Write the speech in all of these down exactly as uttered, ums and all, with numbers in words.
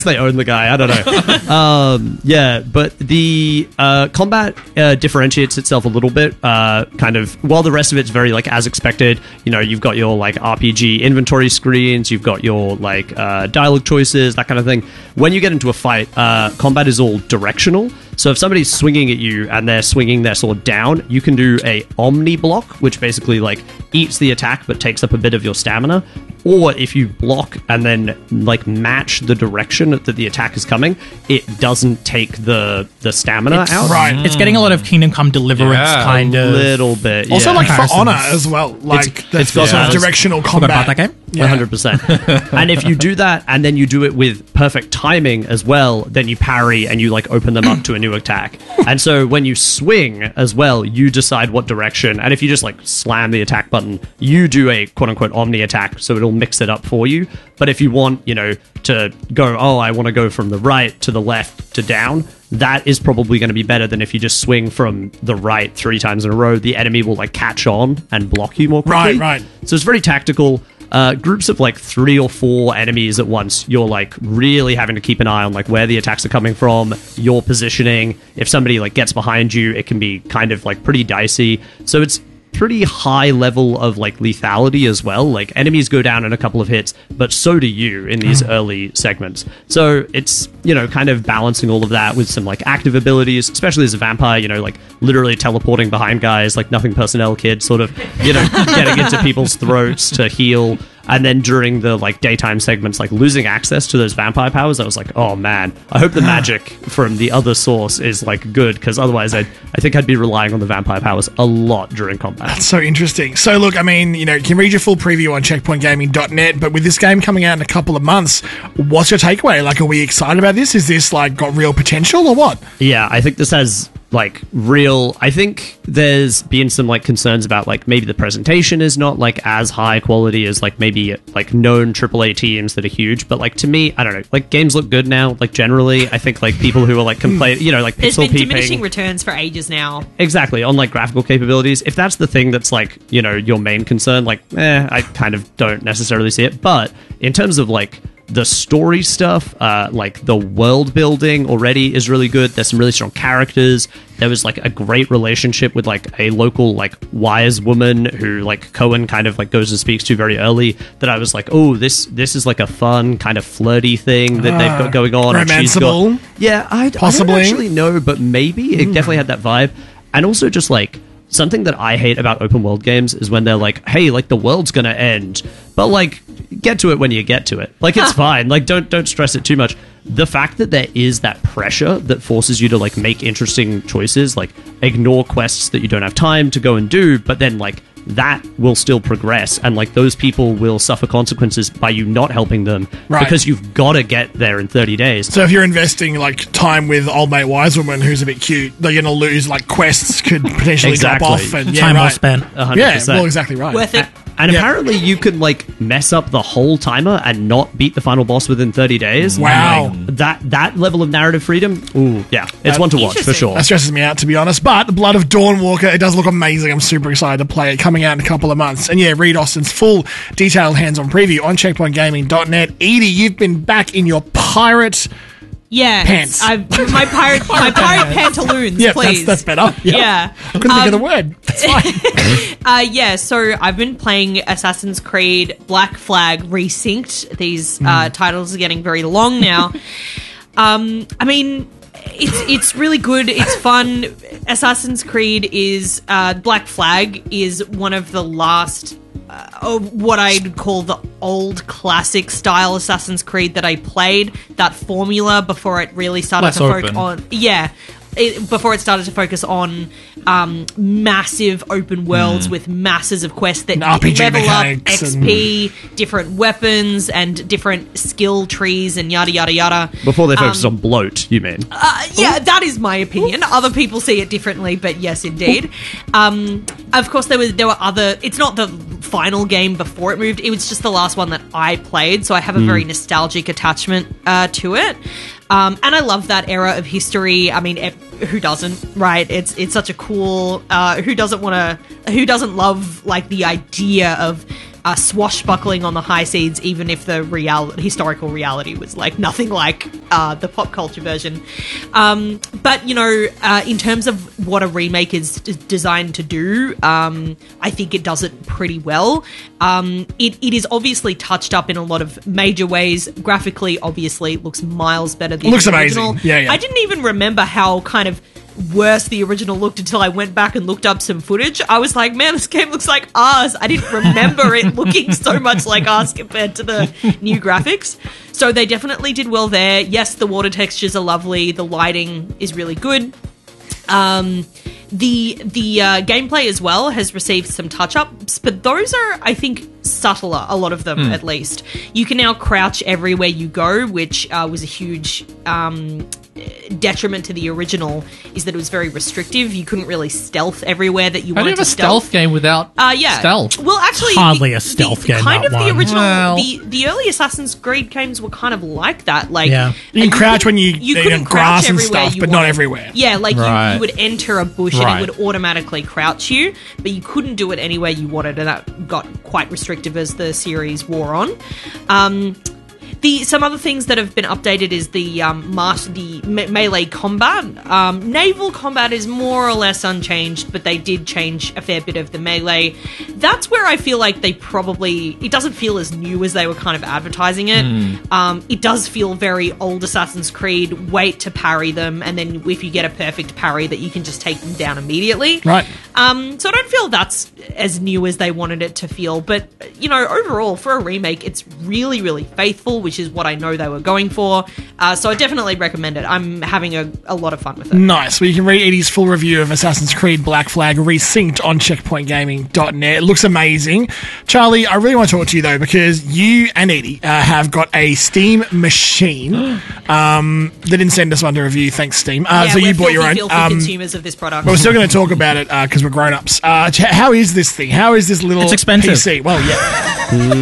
they own the guy. I don't know. um, yeah, but the uh, combat uh, differentiates itself a little bit. Uh, kind of while the rest of it's very like as expected. You know, you've got your like R P G inventory screens. You've got your like uh, dialogue choices, that kind of thing. When you get into a fight, uh, combat is all directional. So if somebody's swinging at you and they're swinging their sword down, you can do a omni block, which basically like eats the attack but takes up a bit of your stamina. Or if you block and then like match the direction that the attack is coming, it doesn't take the the stamina it's, out. Right, mm. It's getting a lot of Kingdom Come Deliverance yeah, kind a of little bit. Yeah. Also, like for Honor as well, like it's, the it's got sort of yeah. directional combat. About that game? One hundred percent. And if you do that, and then you do it with perfect timing as well, then you parry and you like open them up to a new attack. And so when you swing as well, you decide what direction. And if you just like slam the attack button, you do a quote unquote omni attack, so it'll mix it up for you. But if you want, you know, to go, oh, I want to go from the right to the left to down, that is probably going to be better than if you just swing from the right three times in a row. The enemy will like catch on and block you more quickly. Right, right. So it's very tactical. Uh, groups of like three or four enemies at once, you're like really having to keep an eye on like where the attacks are coming from, your positioning. If somebody like gets behind you, it can be kind of like pretty dicey. So it's pretty high level of like lethality as well. Like enemies go down in a couple of hits, but so do you in these early segments. So it's, you know, kind of balancing all of that with some like active abilities, especially as a vampire, you know, like literally teleporting behind guys, like Nothing Personnel Kid, sort of, you know, getting into people's throats to heal. And then during the like daytime segments, like losing access to those vampire powers, I was like, oh man, I hope the magic from the other source is like good, because otherwise I I think I'd be relying on the vampire powers a lot during combat. That's so interesting. So look, I mean, you know, you can read your full preview on checkpoint gaming dot net, but with this game coming out in a couple of months, what's your takeaway? Like, are we excited about this? Is this like got real potential or what? Yeah, I think this has like real I think there's been some like concerns about like maybe the presentation is not like as high quality as like maybe like known triple A teams that are huge, but like to me, I don't know, like games look good now, like generally. I think like people who are like complaining, you know, like there's pixel been peeping, diminishing returns for ages now. Exactly, on like graphical capabilities. If that's the thing that's like, you know, your main concern, like eh, I kind of don't necessarily see it. But in terms of like the story stuff, uh, like the world building already is really good. There's some really strong characters. There was like a great relationship with like a local like wise woman who like Cohen kind of like goes and speaks to very early, that I was like, oh, this this is like a fun kind of flirty thing that uh, they've got going on. Romanceable? And she's got, yeah, I, Possibly. I don't actually know, but maybe. It mm. definitely had that vibe. And also just like something that I hate about open world games is when they're like, hey, like the world's gonna end, but like get to it when you get to it. Like it's fine. Like don't don't stress it too much. The fact that there is that pressure that forces you to like make interesting choices, like ignore quests that you don't have time to go and do, but then like that will still progress, and like those people will suffer consequences by you not helping them, right, because you've got to get there in thirty days. So if you're investing like time with old mate wise woman who's a bit cute, they're going to lose like quests could potentially exactly. drop off, and yeah, time right. well spent. one hundred percent. Yeah, well, exactly right. Worth it. And yeah. apparently you can like mess up the whole timer and not beat the final boss within thirty days. Wow. Like, that that level of narrative freedom, ooh, yeah, it's That- one to watch for sure. That stresses me out, to be honest. But The Blood of Dawnwalker, it does look amazing. I'm super excited to play it, coming out in a couple of months. And yeah, read Austin's full detailed hands-on preview on checkpoint gaming dot net. Edie, you've been back in your pirate Yeah, pants. I've, my pirate, my pirate pantaloons, Yeah, please. that's, that's better. Yeah. Yeah. I couldn't think of the Um, word. That's fine. Uh, yeah, so I've been playing Assassin's Creed Black Flag Resynced. These uh, titles are getting very long now. um, I mean, it's it's really good. It's fun. Assassin's Creed is uh, Black Flag is one of the last uh, of what I'd call the old classic style Assassin's Creed that I played. That formula before it really started Less to focus open. on yeah. It, before it started to focus on um, massive open worlds with masses of quests that And R P G level up mechanics X P, different weapons, and different skill trees, and yada yada yada. Before they focused Um, on bloat, you mean? Uh, yeah, that is my opinion. Other people see it differently, but yes, indeed. Um, of course, there was there were other. It's not the final game before it moved. It was just the last one that I played, so I have a very nostalgic attachment uh, to it. Um, and I love that era of history. I mean, it, who doesn't, right? It's it's such a cool. Uh, who doesn't want to? Who doesn't love like the idea of uh, swashbuckling on the high seas, even if the real historical reality was like nothing like uh, the pop culture version. Um, but you know, uh, in terms of what a remake is d- designed to do, um, I think it does it pretty well. Um, it, it is obviously touched up in a lot of major ways. Graphically, obviously, it looks miles better than Looks the amazing. original. Yeah, yeah. I didn't even remember how kind of worse the original looked until I went back and looked up some footage. I was like, man, this game looks like ours. I didn't remember it looking so much like ours compared to the new graphics. So they definitely did well there. Yes, the water textures are lovely. The lighting is really good. Um, the the uh, gameplay as well has received some touch-ups, but those are, I think, subtler, a lot of them at least. You can now crouch everywhere you go, which uh, was a huge um, detriment to the original, is that it was very restrictive. You couldn't really stealth everywhere that you How do wanted you have to a stealth game without uh, yeah. stealth? Well, actually, Hardly the- a stealth the, game, Kind that of the one. original, Well- the the early Assassin's Creed games were kind of like that. Like, Yeah. You can crouch couldn't- when you- you you couldn't know, grass crouch and everywhere stuff, you but not wanted. everywhere. Yeah, like you, Right. you would enter a bush Right. and it would automatically crouch you, but you couldn't do it anywhere you wanted, and that got quite restrictive as the series wore on. Um, The, some other things that have been updated is the um, mas- the me- melee combat. Um, naval combat is more or less unchanged, but they did change a fair bit of the melee. That's where I feel like they probably... It doesn't feel as new as they were kind of advertising it. Um, it does feel very old Assassin's Creed. Wait to parry them, and then if you get a perfect parry, that you can just take them down immediately. Right. Um, so I don't feel that's as new as they wanted it to feel. But, you know, overall, for a remake, it's really, really faithful, which is what I know they were going for. Uh, so I definitely recommend it. I'm having a, a lot of fun with it. Nice. Well, you can read Edie's full review of Assassin's Creed Black Flag Resynced on checkpoint gaming dot net. It looks amazing. Charlie, I really want to talk to you, though, because you and Edie uh, have got a Steam machine. um, they didn't send us one to review, thanks, Steam. Uh, Yeah, so we're you bought your filthy, own. filthy Um, consumers of this product. but we're still going to talk about it because we're grown-ups. Uh, ch- how is this thing? How is this little It's expensive. P C? Well, yeah.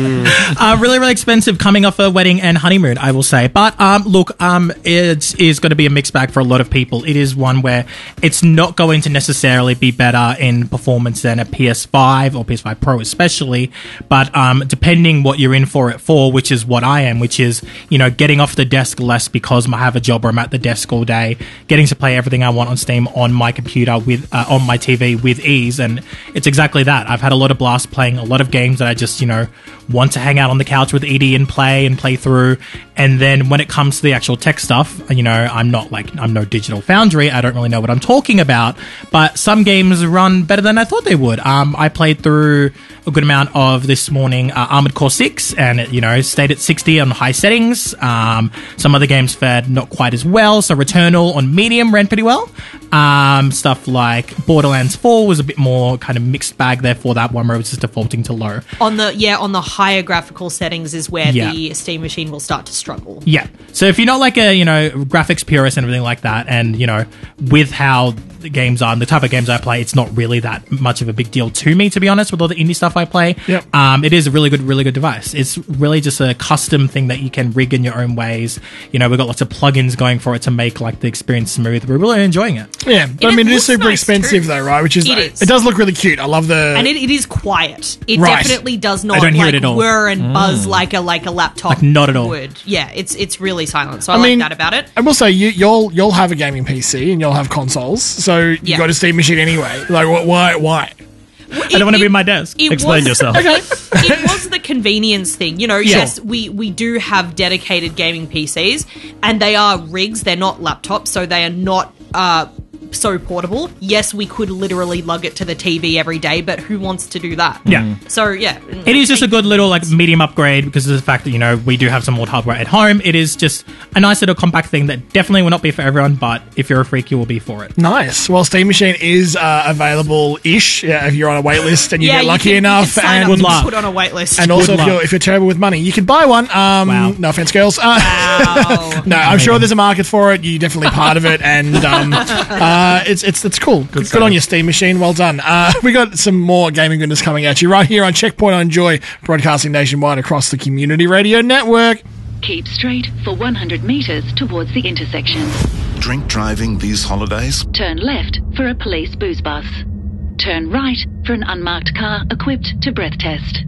Uh, really, really expensive coming off a wedding and honeymoon, I will say. But um, look, um, it is going to be a mixed bag for a lot of people. It is one where it's not going to necessarily be better in performance than a P S five or P S five Pro especially. But um, depending what you're in for it for, which is what I am, which is, you know, getting off the desk less because I have a job or I'm at the desk all day, getting to play everything I want on Steam on my computer with uh, on my T V with ease. And it's exactly that. I've had a lot of blast playing a lot of games that I just, you know, want to hang out on the couch with Edie and play and play through. And then when it comes to the actual tech stuff, you know, I'm not like, I'm no Digital Foundry. I don't really know what I'm talking about. But some games run better than I thought they would. Um, I played through a good amount of this morning uh, Armored Core six, and it, you know, stayed at sixty on high settings. Um, some other games fared not quite as well. So Returnal on medium ran pretty well. Um, stuff like Borderlands four was a bit more kind of mixed bag there for that one, where it was just defaulting to low. on the yeah, on the higher graphical settings is where Yeah. the Steam machine will start to struggle. Yeah. So if you're not like a, you know, graphics purist and everything like that, and, you know, with how the games are and the type of games I play, it's not really that much of a big deal to me, to be honest, with all the indie stuff I play. Yep. Um, it is a really good, really good device. It's really just a custom thing that you can rig in your own ways. You know, we've got lots of plugins going for it to make like the experience smooth. We're really enjoying it. Yeah, but And I mean, it it is looks super nice expensive, too. though, right? Which is, It it, is. it does look really cute. I love the. And it, it is quiet. It Right. definitely does not I don't hear like it at all. whir and buzz like a like a laptop Like, not at all. would. Yeah, it's it's really silent. So I, I mean, like that about it. I will say, you, you'll you'll have a gaming P C and you'll have consoles, so you Yeah. got a Steam machine anyway. Like, wh- why? Why? I don't want to be at my desk. It Explain was, yourself. It was the convenience thing. You know, Yeah. yes, we, we do have dedicated gaming P Cs, and they are rigs. They're not laptops, so they are not uh, so portable. Yes, we could literally lug it to the T V every day, but who wants to do that? Yeah. So, yeah. It is just a good little like medium upgrade because of the fact that, you know, we do have some old hardware at home. It is just a nice little compact thing that definitely will not be for everyone, but if you're a freak, you will be for it. Nice. Well, Steam Machine is uh, available-ish yeah, if you're on a wait list and you yeah, get lucky you can, enough. You can sign and up Good and luck. put on a wait list. and also, Good if you're, luck. if you're terrible with money, you can buy one. Um, Wow. No offense, girls. Uh, Wow. no, I'm sure there's a market for it. You're definitely part of it, and um, uh, it's it's it's cool. Good, good on your Steam Machine. Well done. Uh, we got some more gaming goodness coming at you right here on Checkpoint on Joy, broadcasting nationwide across the Community Radio Network. Keep straight for one hundred metres towards the intersection. Drink driving these holidays? Turn left for a police booze bus. Turn right for an unmarked car equipped to breath test.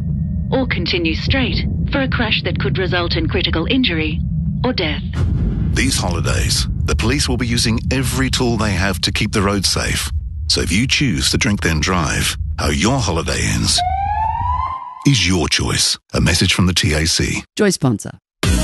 or continue straight for a crash that could result in critical injury or death. These holidays, the police will be using every tool they have to keep the roads safe. So if you choose to drink then drive, how your holiday ends is your choice. A message from the T A C. Joy sponsor.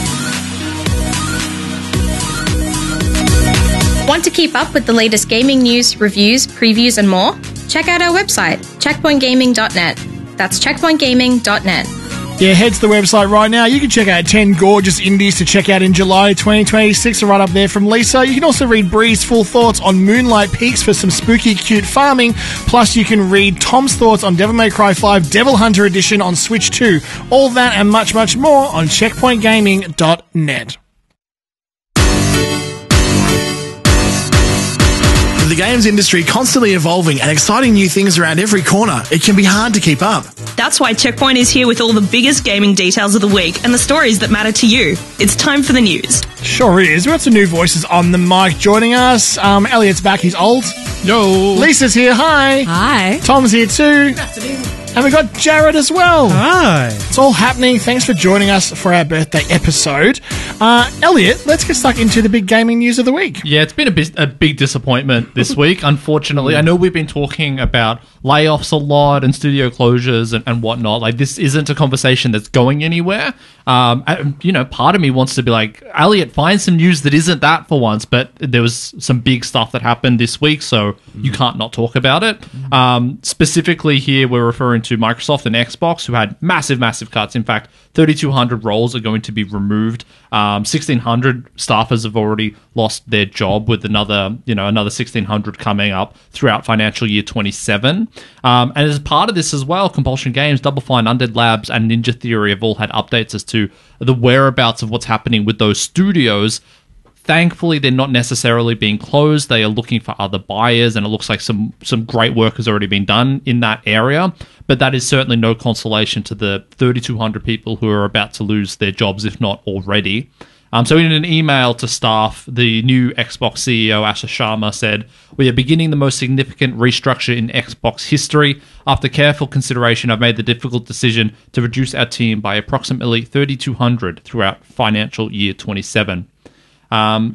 Want to keep up with the latest gaming news, reviews, previews, and more? Check out our website, checkpoint gaming dot net. That's checkpoint gaming dot net. Yeah, head to the website right now. You can check out ten gorgeous indies to check out in July twenty twenty-six. Right up there from Lisa. You can also read Bree's full thoughts on Moonlight Peaks for some spooky, cute farming. Plus, you can read Tom's thoughts on Devil May Cry five Devil Hunter Edition on Switch two. All that and much, much more on checkpoint gaming dot net. With the games industry constantly evolving and exciting new things around every corner, it can be hard to keep up. That's why Checkpoint is here with all the biggest gaming details of the week and the stories that matter to you. It's time for the news. Sure is. We've got some new voices on the mic joining us. Um, Elliot's back. He's old. Yo. Lisa's here. Hi. Hi. Tom's here too. And we've got Jared as well. Hi. It's all happening. Thanks for joining us for our birthday episode. Uh, Elliot, let's get stuck into the big gaming news of the week. Yeah, it's been a, bis- a big disappointment this week, unfortunately. I know we've been talking about layoffs a lot and studio closures and, and whatnot. Like, this isn't a conversation that's going anywhere. Um, I, you know, part of me wants to be like, Elliot, find some news that isn't that for once. But there was some big stuff that happened this week, so you can't not talk about it. Um, specifically here, we're referring to Microsoft and Xbox, who had massive, massive cuts. In fact, thirty-two hundred roles are going to be removed. Um, sixteen hundred staffers have already lost their job, with another, you know, another sixteen hundred coming up throughout financial year twenty-seven. Um, and as part of this as well, Compulsion Games, Double Fine, Undead Labs, and Ninja Theory have all had updates as to the whereabouts of what's happening with those studios. Thankfully, they're not necessarily being closed. They are looking for other buyers, and it looks like some some great work has already been done in that area. But that is certainly no consolation to the thirty-two hundred people who are about to lose their jobs, if not already. Um, so in an email to staff, the new Xbox C E O, Asher Sharma, said, "We are beginning the most significant restructure in Xbox history. After careful consideration, I've made the difficult decision to reduce our team by approximately thirty-two hundred throughout financial year twenty-seven. Um,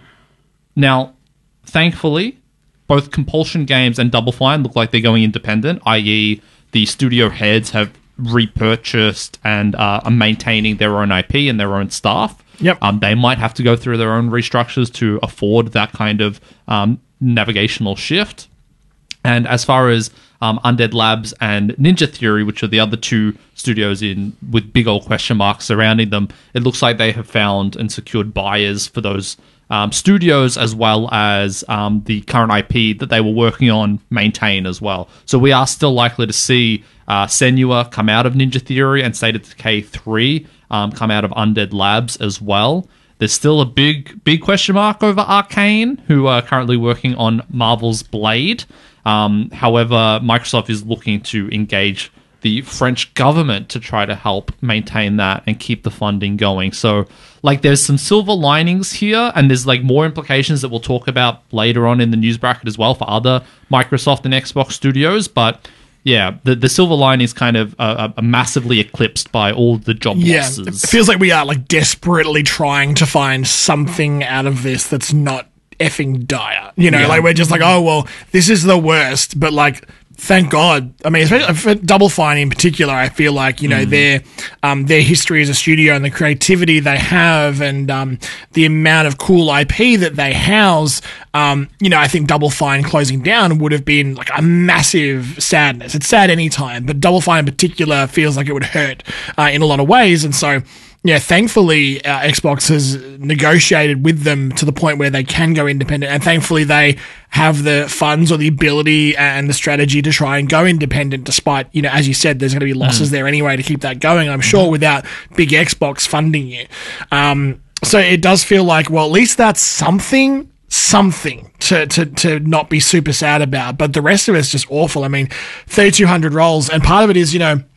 now, thankfully, both Compulsion Games and Double Fine look like they're going independent, that is the studio heads have repurchased and uh, are maintaining their own I P and their own staff. Yep. Um, they might have to go through their own restructures to afford that kind of um, navigational shift. And as far as um, Undead Labs and Ninja Theory, which are the other two studios in with big old question marks surrounding them, it looks like they have found and secured buyers for those um, studios, as well as um, the current I P that they were working on maintain as well. So we are still likely to see uh, Senua come out of Ninja Theory and State of Decay three um, come out of Undead Labs as well. There's still a big, big question mark over Arcane, who are currently working on Marvel's Blade. Um, however, Microsoft is looking to engage the French government to try to help maintain that and keep the funding going. So, like, there's some silver linings here, and there's, like, more implications that we'll talk about later on in the news bracket as well for other Microsoft and Xbox studios. But, yeah, the, the silver line is kind of uh, uh, massively eclipsed by all the job Yeah, losses. it feels like we are, like, desperately trying to find something out of this that's not effing dire. You know, Yeah. like, we're just like, oh, well, this is the worst, but, like, thank God. I mean, especially for Double Fine in particular, I feel like, you know, Mm. their um, their history as a studio and the creativity they have and um, the amount of cool I P that they house, um, you know, I think Double Fine closing down would have been like a massive sadness. It's sad anytime, but Double Fine in particular feels like it would hurt uh, in a lot of ways. And so, yeah, thankfully, uh, Xbox has negotiated with them to the point where they can go independent, and thankfully they have the funds or the ability and the strategy to try and go independent, despite, you know, as you said, there's going to be losses there anyway to keep that going, I'm sure, without big Xbox funding you. Um, so it does feel like, well, at least that's something, something to, to, to not be super sad about, but the rest of it's just awful. I mean, thirty-two hundred roles, and part of it is, you know,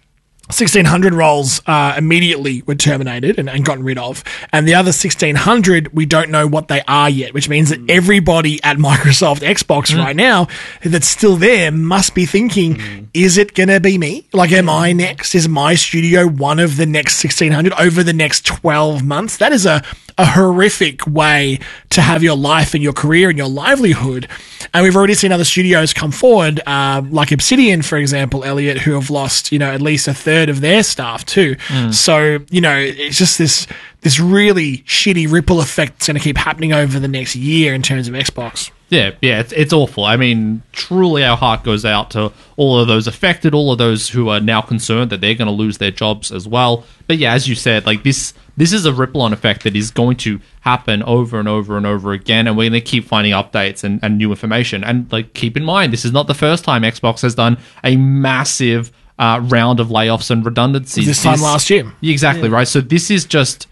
sixteen hundred roles uh, immediately were terminated and, and gotten rid of. And the other sixteen hundred, we don't know what they are yet, which means that everybody at Microsoft Xbox mm. right now that's still there must be thinking, mm. is it going to be me? Like, am I next? Is my studio one of the next sixteen hundred over the next twelve months? That is a, a horrific way to have your life and your career and your livelihood. And we've already seen other studios come forward, uh, like Obsidian, for example, Elliot, who have lost, you know, at least a third of their staff too. Mm. So, you know, it's just this this really shitty ripple effect that's going to keep happening over the next year in terms of Xbox. Yeah, yeah, it's, it's awful. I mean, truly our heart goes out to all of those affected, all of those who are now concerned that they're going to lose their jobs as well. But yeah, as you said, like this this is a ripple-on effect that is going to happen over and over and over again, and we're going to keep finding updates and, and new information. And like, keep in mind, this is not the first time Xbox has done a massive uh, round of layoffs and redundancies. This time this, last year. Exactly, yeah. right? So this is just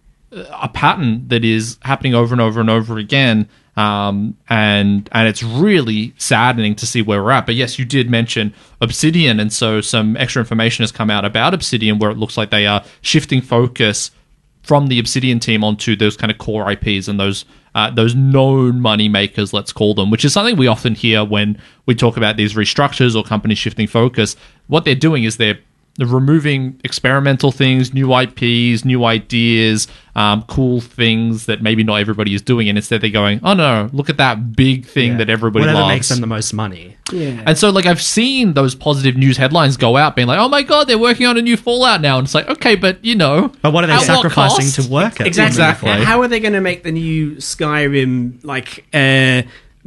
a pattern that is happening over and over and over again. Um, and and it's really saddening to see where we're at. But yes, you did mention Obsidian, and so some extra information has come out about Obsidian, where it looks like they are shifting focus from the Obsidian team onto those kind of core I Ps and those uh, those known money makers, let's call them, which is something we often hear when we talk about these restructures or companies shifting focus. What they're doing is they're They're removing experimental things, new I Ps, new ideas, um, cool things that maybe not everybody is doing, and instead they're going, oh no, look at that big thing yeah. that everybody Whatever loves. Whatever makes them the most money. Yeah. And so, like, I've seen those positive news headlines go out being like, oh my god, they're working on a new Fallout now, and it's like, okay, but, you know, but what are they sacrificing to work at? Exactly. exactly. How are they going to make the new Skyrim, like, uh,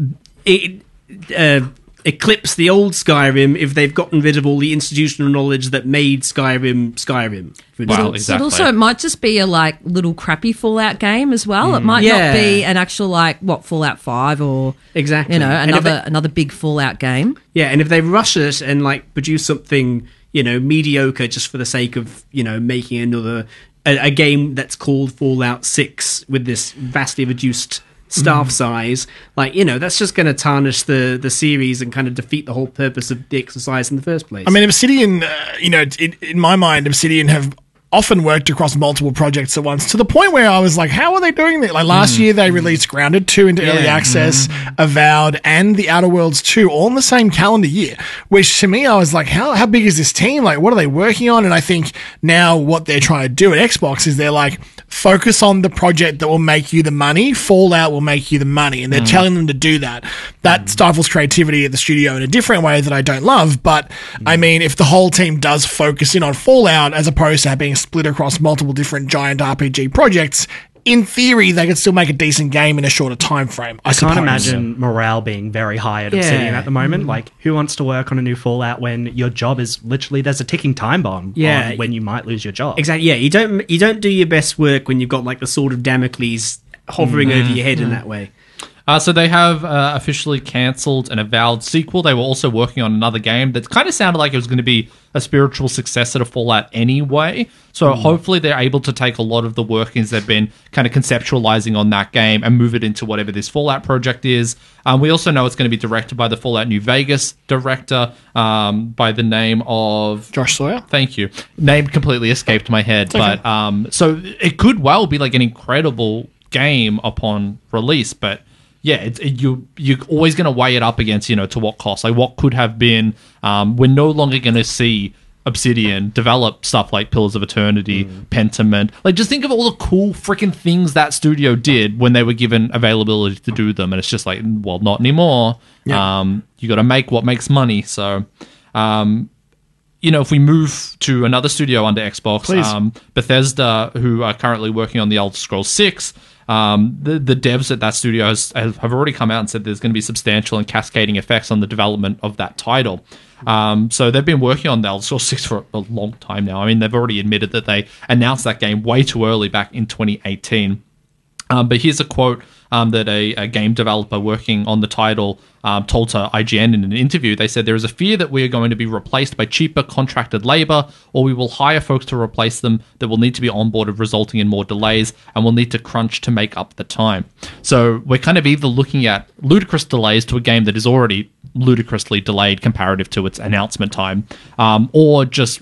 it, uh, eclipse the old Skyrim if they've gotten rid of all the institutional knowledge that made Skyrim Skyrim? Well, exactly. But also, it might just be a like little crappy Fallout game as well. Mm. It might yeah. not be an actual like what Fallout Five or exactly you know another they, another big Fallout game. Yeah, and if they rush it and like produce something you know mediocre just for the sake of you know making another a, a game that's called Fallout Six with this vastly reduced staff mm. size, like, you know, that's just going to tarnish the, the series and kind of defeat the whole purpose of the exercise in the first place. I mean, Obsidian, uh, you know, in, in my mind, Obsidian have often worked across multiple projects at once, to the point where I was like, how are they doing that? Like last mm. year, they released Grounded two into yeah. early access, mm. Avowed, and The Outer Worlds two, all in the same calendar year, which to me, I was like, how, how big is this team? Like, what are they working on? And I think now what they're trying to do at Xbox is they're like, focus on the project that will make you the money. Fallout will make you the money. And they're mm. telling them to do that. That mm. stifles creativity at the studio in a different way that I don't love. But mm. I mean, if the whole team does focus in on Fallout as opposed to being split across multiple different giant R P G projects, in theory, they could still make a decent game in a shorter time frame. I, I suppose. can't imagine morale being very high at yeah. Obsidian at the moment. Mm. Like, who wants to work on a new Fallout when your job is literally there's a ticking time bomb yeah. on when you might lose your job? Exactly. Yeah, you don't you don't do your best work when you've got like the sword of Damocles hovering mm. over your head mm. in that way. Uh, so they have uh, officially cancelled an Avowed sequel. They were also working on another game that kind of sounded like it was going to be a spiritual successor to Fallout anyway. So mm. hopefully they're able to take a lot of the workings they've been kind of conceptualizing on that game and move it into whatever this Fallout project is. Um, we also know it's going to be directed by the Fallout New Vegas director um, by the name of... Josh Sawyer. Thank you. Name completely escaped my head. It's okay. But um, so it could well be like an incredible game upon release, but... Yeah, it's, it, you, you're always going to weigh it up against, you know, to what cost. Like, what could have been. Um, we're no longer going to see Obsidian develop stuff like Pillars of Eternity, mm. Pentiment. Like, just think of all the cool freaking things that studio did when they were given availability to do them. And it's just like, well, not anymore. Yeah. Um, you got to make what makes money. So, um, you know, if we move to another studio under Xbox, um, Bethesda, who are currently working on The Elder Scrolls six, Um, the, the devs at that studio has, have already come out and said there's going to be substantial and cascading effects on the development of that title. Um, so they've been working on the Elder Scrolls six for a long time now. I mean, they've already admitted that they announced that game way too early back in twenty eighteen. Um, but here's a quote um, that a, a game developer working on the title um, told to I G N in an interview. They said, there is a fear that we are going to be replaced by cheaper contracted labor, or we will hire folks to replace them that will need to be onboarded, resulting in more delays, and we'll need to crunch to make up the time. So we're kind of either looking at ludicrous delays to a game that is already ludicrously delayed comparative to its announcement time, um, or just ridiculous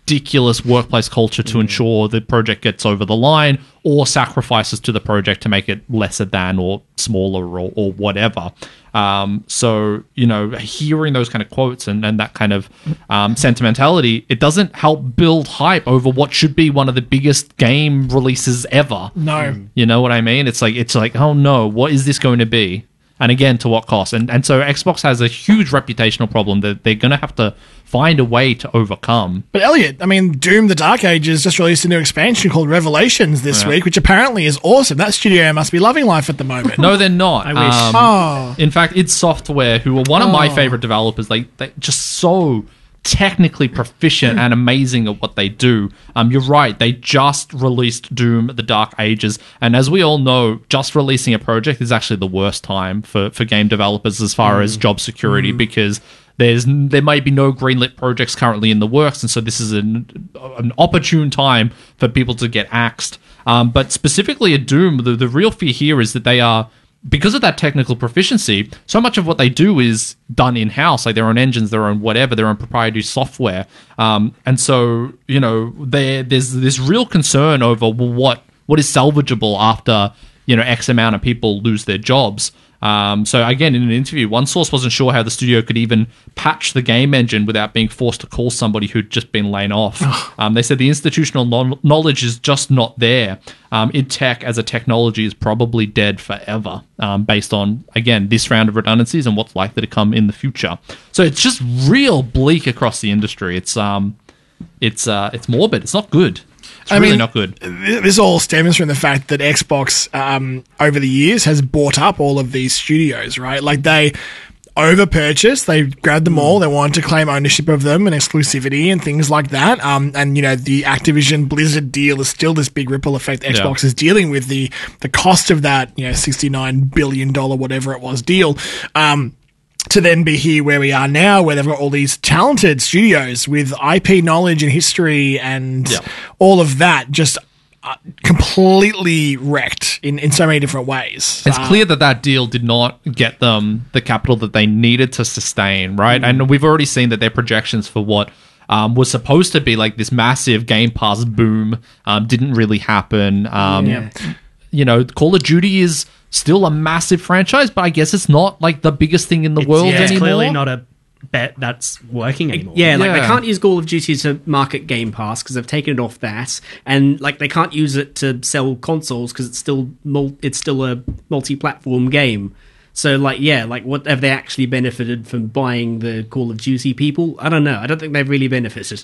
ridiculous workplace culture to ensure the project gets over the line, or sacrifices to the project to make it lesser than or smaller or, or whatever. Um, so, you know, hearing those kind of quotes and, and that kind of um, sentimentality, it doesn't help build hype over what should be one of the biggest game releases ever. No. You know what I mean? It's like, it's like, oh no, what is this going to be? And again, to what cost? And and so Xbox has a huge reputational problem that they're going to have to find a way to overcome. But Elliot, I mean, Doom the Dark Ages just released a new expansion called Revelations this Yeah. week, which apparently is awesome. That studio must be loving life at the moment. No, they're not. I wish. Um, Oh. In fact, id Software, who are one of my Oh. favorite developers, they they just so technically proficient and amazing at what they do. Um, you're right. They just released Doom: The Dark Ages, and as we all know, just releasing a project is actually the worst time for for game developers as far Mm. as job security Mm. because there's there might be no greenlit projects currently in the works, and so this is an an opportune time for people to get axed. Um, but specifically at Doom, the, the real fear here is that they are, because of that technical proficiency, so much of what they do is done in-house, like their own engines, their own whatever, their own proprietary software. Um, and so, you know, there there's this real concern over what what is salvageable after, you know, X amount of people lose their jobs. Um, so again, in an interview, one source wasn't sure how the studio could even patch the game engine without being forced to call somebody who'd just been laid off. um, they said the institutional no- knowledge is just not there. Um, id Tech as a technology is probably dead forever, um, based on, again, this round of redundancies and what's likely to come in the future. So it's just real bleak across the industry. It's um, it's uh, it's morbid. It's not good. It's I really mean, not good. th- This all stems from the fact that Xbox, um, over the years, has bought up all of these studios, right? Like, they over-purchased, they grabbed them all, they wanted to claim ownership of them and exclusivity and things like that. Um, and, you know, the Activision Blizzard deal is still this big ripple effect Xbox Yeah. is dealing with. The, the cost of that, you know, sixty-nine billion dollars, whatever it was, deal. Um, to then be here where we are now, where they've got all these talented studios with I P knowledge and history and all of that, just uh, completely wrecked in, in so many different ways. It's Uh, clear that that deal did not get them the capital that they needed to sustain, right? Mm. And we've already seen that their projections for what um, was supposed to be like this massive Game Pass boom um, didn't really happen. Um, Yeah. You know, Call of Duty is still a massive franchise, but I guess it's not like the biggest thing in the world yeah, it's anymore. clearly not a bet that's working anymore. Yeah, like they Yeah. can't use Call of Duty to market Game Pass because they've taken it off that, and like they can't use it to sell consoles because it's still mul- it's still a multi-platform game. So like yeah, like what have they actually benefited from buying the Call of Duty people? I don't know. I don't think they've really benefited.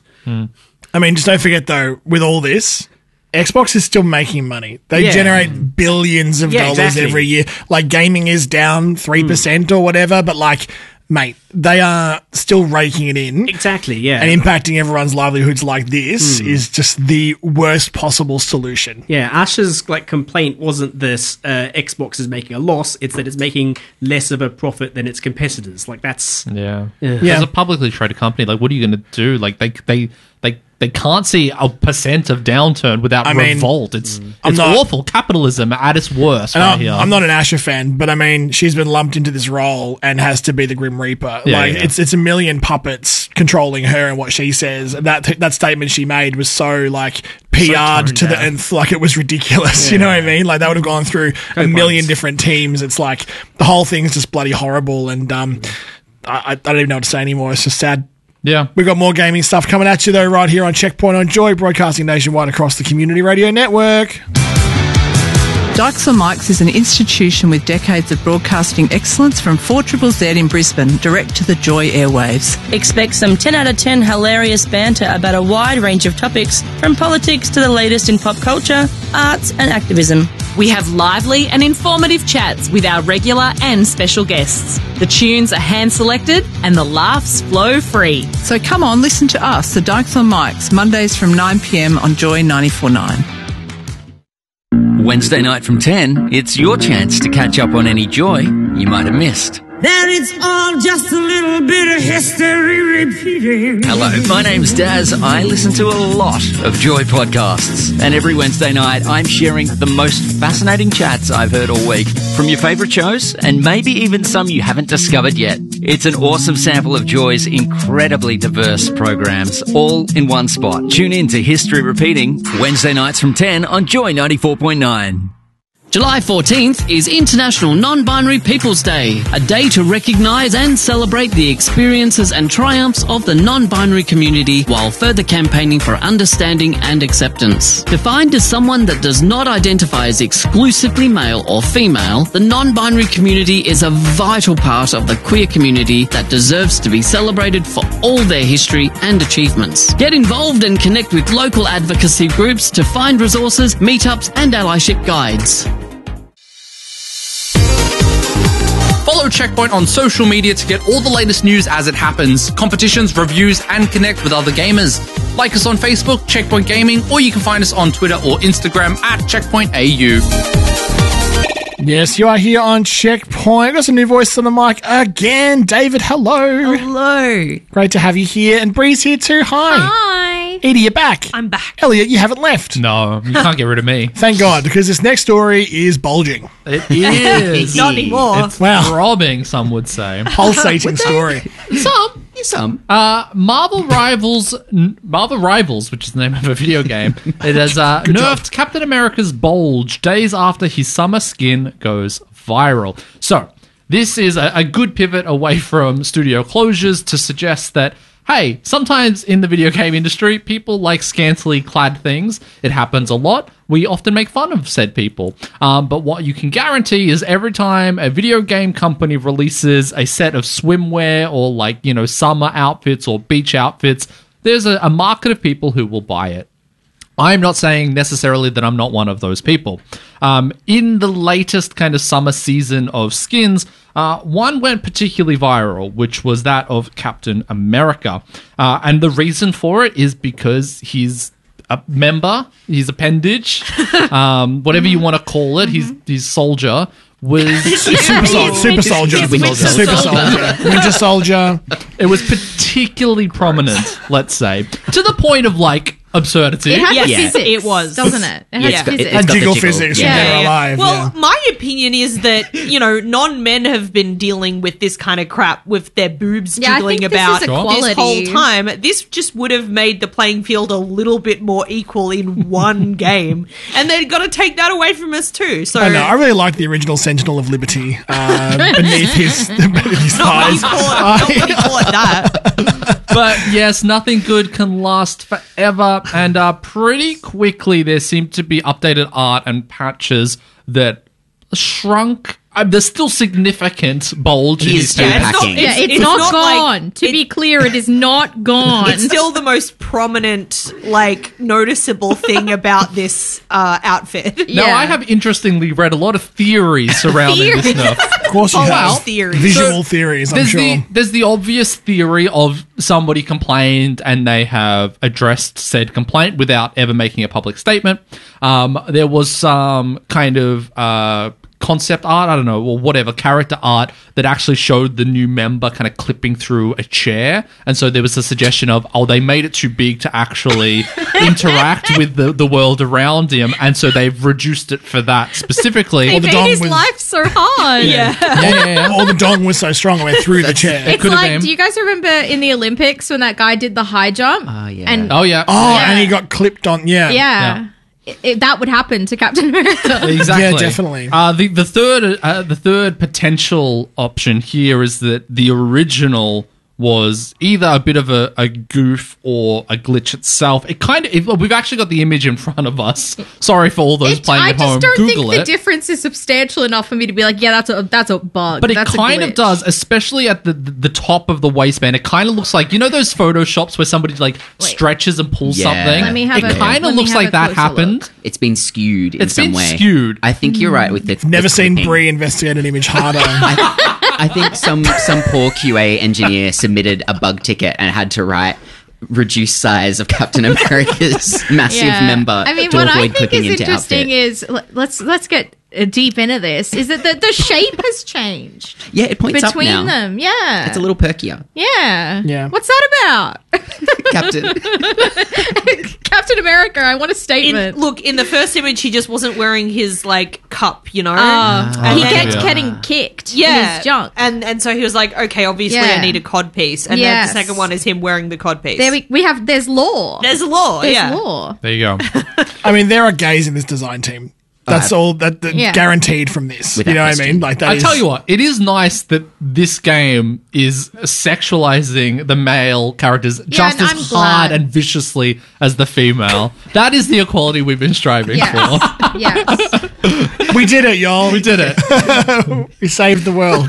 I mean, just don't forget though, with all this, Xbox is still making money. They Yeah. generate billions of Yeah, dollars exactly. every year. Like, gaming is down three percent or whatever, but like, mate, they are still raking it in. Exactly, yeah. And impacting everyone's livelihoods like this Hmm. is just the worst possible solution. Yeah, Ash's like complaint wasn't that uh, Xbox is making a loss; it's that it's making less of a profit than its competitors. Like that's Yeah. Yeah. As a publicly traded company, like, what are you going to do? Like, they they they they can't see a percent of downturn without I mean, revolt. It's I'm it's not- awful. Capitalism at its worst, And right I'm, here. I'm not an Asher fan, but I mean, she's been lumped into this role and has to be the Grim Reaper. Yeah, like, yeah. it's it's a million puppets controlling her and what she says. That that statement she made was so like P R'd toned to the down. nth, like it was ridiculous. You know what I mean? Like, they would have gone through a million different teams. It's like the whole thing's just bloody horrible, and um, I, I don't even know what to say anymore. It's just sad. Yeah. We've got more gaming stuff coming at you, though, right here on Checkpoint on Joy, broadcasting nationwide across the Community Radio Network. Dykes on Mics is an institution with decades of broadcasting excellence from four Z Z Z in Brisbane, direct to the Joy airwaves. Expect some ten out of ten hilarious banter about a wide range of topics, from politics to the latest in pop culture, arts and activism. We have lively and informative chats with our regular and special guests. The tunes are hand-selected and the laughs flow free. So come on, listen to us, the Dykes on Mics, Mondays from nine p m on Joy ninety-four point nine. Wednesday night from ten, it's your chance to catch up on any joy you might have missed. That it's all just a little bit of history repeating. Hello, my name's Daz. I listen to a lot of Joy podcasts. And every Wednesday night, I'm sharing the most fascinating chats I've heard all week from your favourite shows and maybe even some you haven't discovered yet. It's an awesome sample of Joy's incredibly diverse programs, all in one spot. Tune in to History Repeating, Wednesday nights from ten on Joy ninety-four point nine. July fourteenth is International Non-Binary Peoples Day, a day to recognise and celebrate the experiences and triumphs of the non-binary community while further campaigning for understanding and acceptance. Defined as someone that does not identify as exclusively male or female, the non-binary community is a vital part of the queer community that deserves to be celebrated for all their history and achievements. Get involved and connect with local advocacy groups to find resources, meetups and allyship guides. Follow Checkpoint on social media to get all the latest news as it happens, competitions, reviews, and connect with other gamers. Like us on Facebook, Checkpoint Gaming, or you can find us on Twitter or Instagram at Checkpoint A U. Yes, you are here on Checkpoint. Got some new voices on the mic again. David, hello. Hello. Great to have you here. And Bree's here too. Hi. Hi. Edie, you're back. I'm back. Elliot, you haven't left. No, you can't get rid of me. Thank God, because this next story is bulging. It is. Not anymore. It's Wow. throbbing, some would say. Pulsating story. Some. Some. Uh, Marvel Rivals, n- Marvel Rivals, which is the name of a video game, it has uh, nerfed Captain America's bulge days after his summer skin goes viral. So, this is a, a good pivot away from studio closures to suggest that, hey, sometimes in the video game industry, people like scantily clad things. It happens a lot. We often make fun of said people. Um, but what you can guarantee is every time a video game company releases a set of swimwear or like, you know, summer outfits or beach outfits, there's a, a market of people who will buy it. I'm not saying necessarily that I'm not one of those people. Um, in the latest kind of summer season of skins, uh, one went particularly viral, which was that of Captain America. Uh, and the reason for it is because he's a member, his appendage, um, whatever you want to call it, his, his soldier, was super, sol- super soldier, Winter super soldier, winter soldier. It was particularly prominent, let's say, to the point of like absurdity. It has Yes, physics, it was. doesn't it? It has Yeah. physics. And jiggle physics when they're alive. Well, yeah. my opinion is that, you know, non-men have been dealing with this kind of crap with their boobs Yeah, I jiggling think this about is this equality. whole time. This just would have made the playing field a little bit more equal in one game. And they've got to take that away from us too. So I know. I really like the original Sentinel of Liberty uh, beneath his beneath his not when you thighs. call it, not when you call it that. But yes, nothing good can last forever, and uh, pretty quickly there seemed to be updated art and patches that shrunk. Uh, there's still significant bulge in He's his still pants. packing. Yeah, it's, It's not, not like- gone. to be clear, it is not gone. It's still the most prominent, like, noticeable thing about this uh, outfit. Now, I have interestingly read a lot of theories surrounding this Theories? nerf. Of course you Oh, have. well. Theories. Visual theories, I'm there's sure. The, there's the obvious theory of somebody complained and they have addressed said complaint without ever making a public statement. Um, there was some kind of uh, concept art, I don't know, or whatever, character art that actually showed the new member kind of clipping through a chair. And so there was a suggestion of, oh, they made it too big to actually interact with the, the world around him. And so they've reduced it for that specifically. They Or the made dong his was- life so hard. Yeah, yeah, yeah. Or the dong was so strong it went through the chair. It's like, do you guys remember in the Olympics when that guy did the high jump? Oh, yeah. And Oh, yeah. Oh, and he got clipped on, yeah. yeah. It, it- that would happen to Captain America. Exactly. Yeah, definitely. Uh, the the third uh, the third potential option here is that the original was either a bit of a, a goof or a glitch itself. It kind of it, we've actually got the image in front of us. Sorry for all those playing I at just home. don't Google think it. the difference is substantial enough for me to be like, yeah, that's a that's a bug. But it That's a kind of glitch. does, especially at the, the the top of the waistband. It kind of looks like, you know those photoshops where somebody like stretches and pulls Yeah. something. Let me have it a- kind let of me looks have like a that closer happened. It's been skewed in It's some been way. skewed. I think you're right with the. Never the seen clipping. Brie investigate an image harder. I think some some poor Q A engineer submitted a bug ticket and had to write reduced size of Captain America's massive Yeah. member I mean, to what avoid I think clipping is into interesting outfit. is l- let's let's get uh, deep into this is that the, the shape has changed. Yeah, it points between up now. them. Yeah, It's a little perkier. yeah. Yeah. What's that about? Captain. Captain America, I want a statement. In, look, in the first image, he just wasn't wearing his like cup, you know. Oh, And he then- kept getting kicked. Yeah, in his junk. and and so he was like, okay, obviously Yeah. I need a cod piece, and Yes. then the second one is him wearing the cod piece. There we we have. There's law. There's law. There's yeah. law. There you go. I mean, there are gays in this design team. That's Uh, all that, that Yeah. guaranteed from this. Without You know what I question. mean? Like that I is- tell you what, it is nice that this game is sexualizing the male characters just and as I'm hard glad. and viciously as the female. That is the equality we've been striving Yes. for. Yes. we did it, y'all. We did it. We saved the world.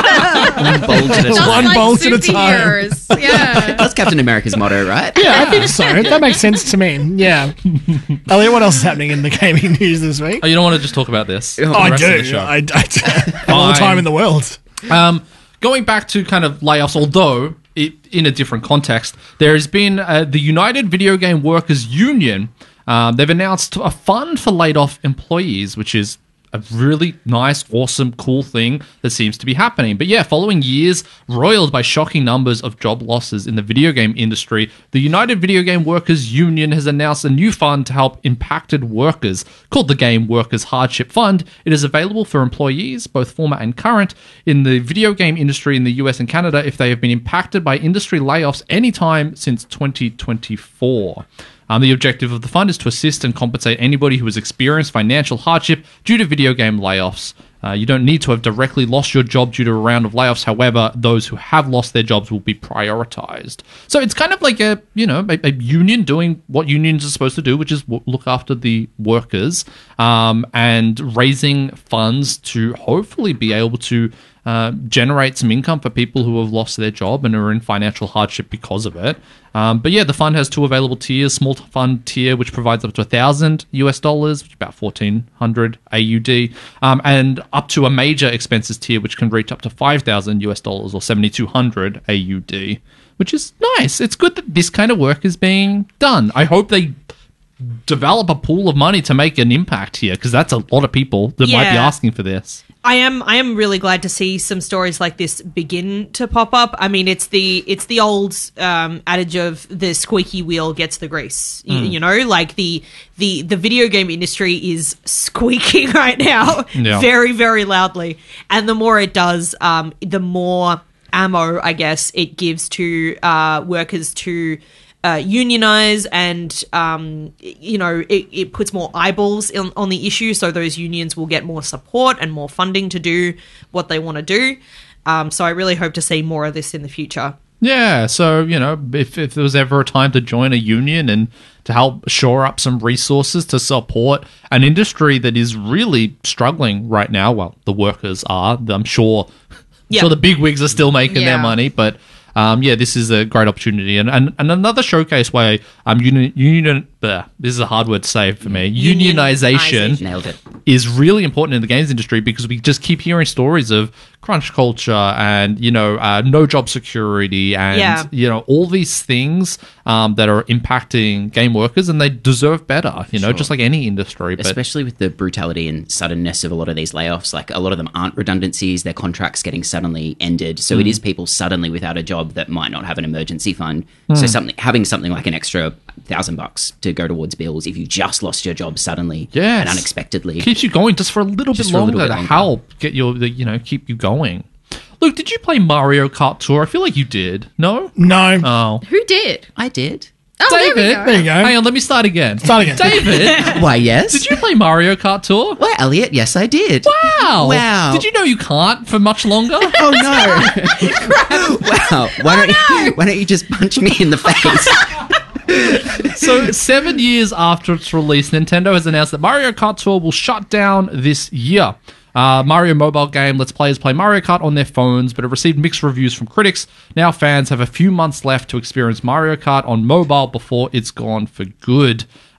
One bolt at a Just time. One like bolt at a time. superheroes. Yeah. That's Captain America's motto, right? Yeah, I think so. That makes sense to me. Yeah. Elliot, what else is happening in the gaming news this week? Oh, you don't want to just talk about this? Oh, for the I rest of the do. show? I, I, all the time in the world. Um, going back to kind of layoffs, although it, in a different context, there has been uh, the United Video Game Workers Union. Um, they've announced a fund for laid off employees, which is a really nice, awesome, cool thing that seems to be happening. But yeah, following years roiled by shocking numbers of job losses in the video game industry, the United Video Game Workers Union has announced a new fund to help impacted workers called the Game Workers Hardship Fund. It is available for employees, both former and current, in the video game industry in the U S and Canada if they have been impacted by industry layoffs anytime since twenty twenty-four. Um, the objective of the fund is to assist and compensate anybody who has experienced financial hardship due to video game layoffs. Uh, you don't need to have directly lost your job due to a round of layoffs. However, those who have lost their jobs will be prioritized. So it's kind of like a, you know, a, a union doing what unions are supposed to do, which is w- look after the workers, um, and raising funds to hopefully be able to uh, generate some income for people who have lost their job and are in financial hardship because of it. Um, but yeah, the fund has two available tiers: small fund tier, which provides up to a thousand U S dollars, which is about fourteen hundred A U D, um, and up to a major expenses tier, which can reach up to five thousand U S dollars or seventy two hundred A U D, which is nice. It's good that this kind of work is being done. I hope they develop a pool of money to make an impact here, because that's a lot of people that might be Yeah. asking for this. I am I am really glad to see some stories like this begin to pop up. I mean, it's the it's the old um, adage of the squeaky wheel gets the grease. Y- Mm. You, know, like the the the video game industry is squeaking right now, Yeah. very very loudly, and the more it does, um, the more ammo, I guess, it gives to uh, workers to. Uh, unionize and um, you know it, it puts more eyeballs in, on the issue, so those unions will get more support and more funding to do what they want to do. Um, so I really hope to see more of this in the future. Yeah, so, you know, if, if there was ever a time to join a union and to help shore up some resources to support an industry that is really struggling right now, well, the workers are, I'm sure, I'm Yeah. sure the big wigs are still making Yeah. their money, but um, yeah, this is a great opportunity. And, and, and another showcase where um, union, union bleh, this is a hard word to say for me, unionization Nailed it. is really important in the games industry, because we just keep hearing stories of crunch culture and, you know, uh, no job security and, Yeah. you know, all these things um, that are impacting game workers, and they deserve better, you know, Sure. just like any industry. But Especially with the brutality and suddenness of a lot of these layoffs. Like, a lot of them aren't redundancies, their contracts getting suddenly ended. So it Mm. is people suddenly without a job that might not have an emergency fund. So Mm. something having something like an extra thousand bucks to go towards bills if you just lost your job suddenly Yes. and unexpectedly. keeps you going just for a little Just bit for a longer little bit to longer. help get your, the, you know, keep you going. Luke, did you play Mario Kart Tour? I feel like you did. No? No. Oh. Who did? I did. Oh, David, there we go. There you go. hang on, let me start again. Start again. David, Why, yes. did you play Mario Kart Tour? Well, Elliot, yes, I did. Wow. Wow. Did you know you can't for much longer? Oh, no. Wow. Why, don't you, why don't you just punch me in the face? So, seven years after its release, Nintendo has announced that Mario Kart Tour will shut down this year. Uh, Mario mobile game lets players play Mario Kart on their phones, but it received mixed reviews from critics. Now fans have a few months left to experience Mario Kart on mobile before it's gone for good.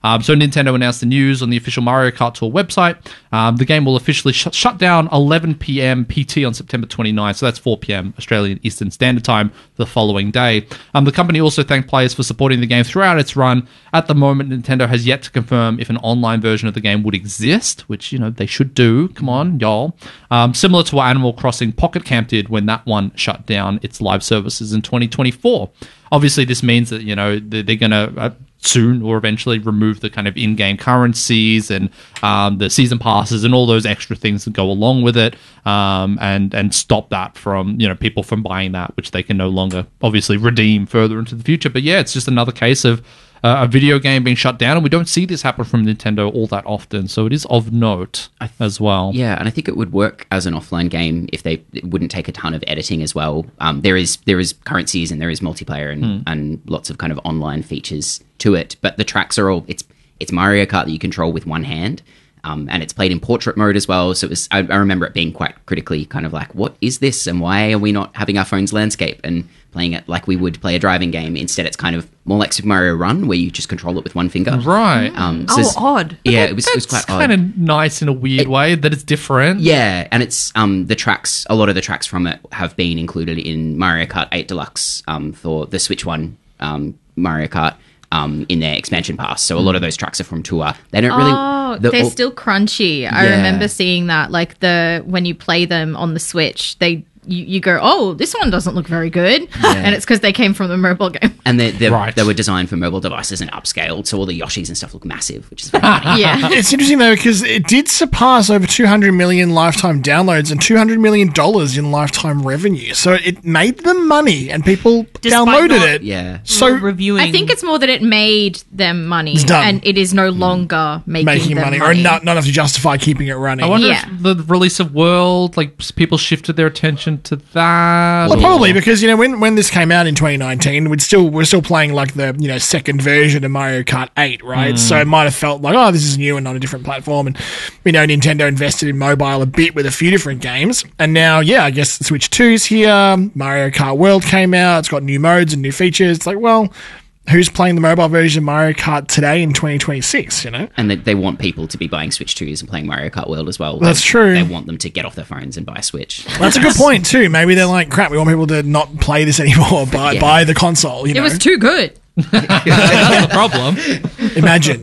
Um, so Nintendo announced the news on the official Mario Kart Tour website. Um, the game will officially sh- shut down eleven p.m. P T on September twenty-ninth, so that's four p.m. Australian Eastern Standard Time the following day. Um, the company also thanked players for supporting the game throughout its run. At the moment, Nintendo has yet to confirm if an online version of the game would exist, which, you know, they should do. Come on, y'all. Um, similar to what Animal Crossing Pocket Camp did when that one shut down its live services in twenty twenty-four. Obviously, this means that, you know, they're, they're going to uh, soon or eventually remove the kind of in-game currencies and um, the season passes and all those extra things that go along with it, um, and and stop that from, you know, people from buying that, which they can no longer obviously redeem further into the future. But yeah, it's just another case of uh, a video game being shut down, and we don't see this happen from Nintendo all that often, so it is of note as well. Yeah, and I think it would work as an offline game if they it wouldn't take a ton of editing as well. Um, there is there is currencies and there is multiplayer and, Hmm. and lots of kind of online features to it, but the tracks are all it's it's Mario Kart that you control with one hand. Um, and it's played in portrait mode as well, so it was. I, I remember it being quite critically kind of like, what is this, and why are we not having our phone's landscape and playing it like we would play a driving game? Instead, it's kind of more like Super Mario Run, where you just control it with one finger. Right. Um, Oh, there's- odd. Yeah, it was, it was quite odd. Kind of nice in a weird way that it's different. Yeah, and it's um the tracks. A lot of the tracks from it have been included in Mario Kart eight Deluxe um for the Switch One um Mario Kart. Um, in their expansion pass. So a lot of those tracks are from Tour. They don't really... Oh, the- they're all- still crunchy. I Yeah. remember seeing that. Like the when you play them on the Switch, they you, you go, oh, this one doesn't look very good, and it's because they came from the mobile game. And they they they were designed for mobile devices and upscaled, so all the Yoshis and stuff look massive, which is very funny. Yeah. It's interesting though because it did surpass over two hundred million lifetime downloads and two hundred million dollars in lifetime revenue. So it made them money and people downloaded not- it. Yeah. So reviewing. I think it's more that it made them money, It's done. and it is no longer making, making them money, money, or not, not enough to justify keeping it running. I wonder Yeah. if the release of World, like, people shifted their attention to that. Well, or- probably because you know when, when this came out in twenty nineteen, we'd still we're still playing like the you know second version of Mario Kart eight, right? Mm. So it might have felt like, oh, this is new and on a different platform, and we know Nintendo invested in mobile a bit with a few different games, and now yeah, I guess the Switch two's here. Mario Kart World came out; it's got new modes and new features. It's like, well, who's playing the mobile version of Mario Kart today in twenty twenty-six? You know. And they, they want people to be buying Switch twos and playing Mario Kart World as well. That's They- true. They want them to get off their phones and buy a Switch. Well, that's a good point too. Maybe they're like, crap, we want people to not play this anymore. Buy Yeah. buy the console. You It know? was too good. That's the problem. Imagine.